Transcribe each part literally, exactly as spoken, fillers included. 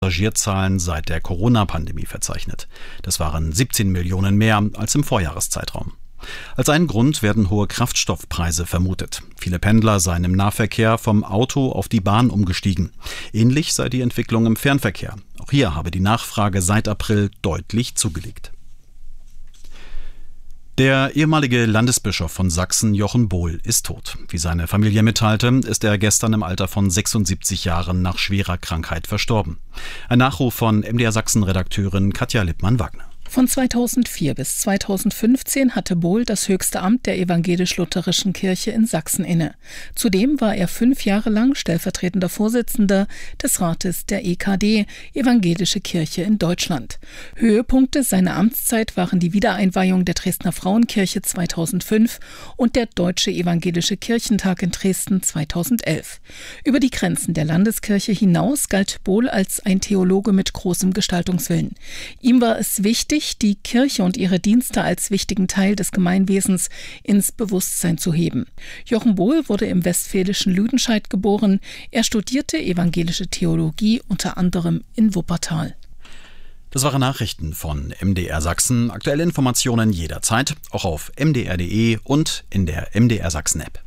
Passagierzahlen seit der Corona-Pandemie verzeichnet. Das waren siebzehn Millionen mehr als im Vorjahreszeitraum. Als einen Grund werden hohe Kraftstoffpreise vermutet. Viele Pendler seien im Nahverkehr vom Auto auf die Bahn umgestiegen. Ähnlich sei die Entwicklung im Fernverkehr. Auch hier habe die Nachfrage seit April deutlich zugelegt. Der ehemalige Landesbischof von Sachsen, Jochen Bohl, ist tot. Wie seine Familie mitteilte, ist er gestern im Alter von sechsundsiebzig Jahren nach schwerer Krankheit verstorben. Ein Nachruf von M D R Sachsen-Redakteurin Katja Lippmann-Wagner. Von zweitausendvier bis zweitausendfünfzehn hatte Bohl das höchste Amt der evangelisch-lutherischen Kirche in Sachsen inne. Zudem war er fünf Jahre lang stellvertretender Vorsitzender des Rates der E K D, Evangelische Kirche in Deutschland. Höhepunkte seiner Amtszeit waren die Wiedereinweihung der Dresdner Frauenkirche zweitausendfünf und der Deutsche Evangelische Kirchentag in Dresden zweitausendelf. Über die Grenzen der Landeskirche hinaus galt Bohl als ein Theologe mit großem Gestaltungswillen. Ihm war es wichtig, die Kirche und ihre Dienste als wichtigen Teil des Gemeinwesens ins Bewusstsein zu heben. Jochen Bohl wurde im westfälischen Lüdenscheid geboren. Er studierte evangelische Theologie unter anderem in Wuppertal. Das waren Nachrichten von M D R Sachsen. Aktuelle Informationen jederzeit, auch auf m d r punkt d e und in der M D R Sachsen App.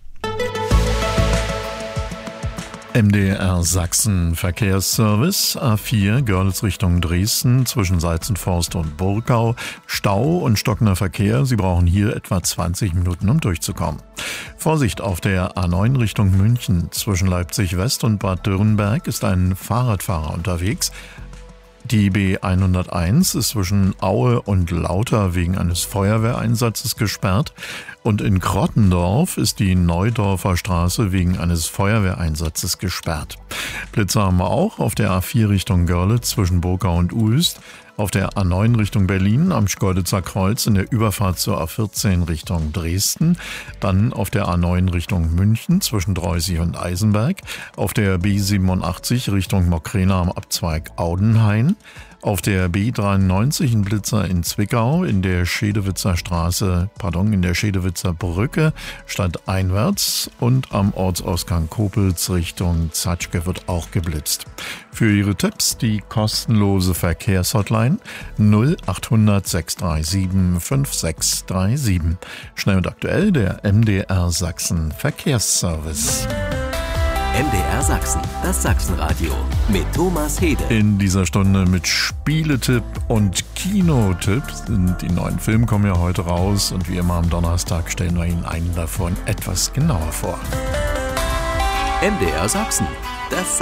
M D R Sachsen Verkehrsservice, A vier, Görlitz Richtung Dresden, zwischen Salzenforst und Burgau. Stau und stockender Verkehr, Sie brauchen hier etwa zwanzig Minuten, um durchzukommen. Vorsicht auf der A neun Richtung München, zwischen Leipzig West und Bad Dürrenberg ist ein Fahrradfahrer unterwegs. Die B hunderteins ist zwischen Aue und Lauter wegen eines Feuerwehreinsatzes gesperrt und in Krottendorf ist die Neudorfer Straße wegen eines Feuerwehreinsatzes gesperrt. Blitzer haben wir auch auf der A vier Richtung Görlitz zwischen Burgau und Uelst, auf der A neun Richtung Berlin am Schkeuditzer Kreuz in der Überfahrt zur A vierzehn Richtung Dresden, dann auf der A neun Richtung München zwischen Dreußig und Eisenberg, auf der B siebenundachtzig Richtung Mokrena am Abzweig Audenhain, auf der B dreiundneunzig in Blitzer in Zwickau, in der Schedewitzer Straße, pardon, in der Schedewitzer Brücke stadteinwärts und am Ortsausgang Koblenz Richtung Zatschke wird auch geblitzt. Für Ihre Tipps die kostenlose Verkehrshotline null achthundert sechs drei sieben fünf sechs drei sieben. Schnell und aktuell der M D R Sachsen Verkehrsservice. M D R Sachsen, das Sachsenradio mit Thomas Hede. In dieser Stunde mit Spieletipp und Kinotipp. Die neuen Filme kommen ja heute raus und wie immer am Donnerstag stellen wir Ihnen einen davon etwas genauer vor. M D R Sachsen, das